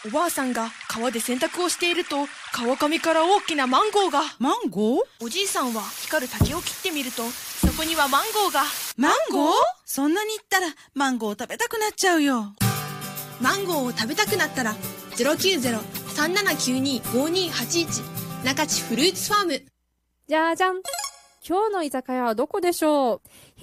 おばあさんが川で洗濯をしていると、川上から大きなマンゴーが。 マンゴー？ おじいさんは光る竹を切ってみると、そこにはマンゴーが。 マンゴー？そんなに言ったらマンゴーを食べたくなっちゃうよ。 マンゴーを食べたくなったら 090-3792-5281 中地フルーツファーム。 じゃじゃん。今日の居酒屋はどこでしょう？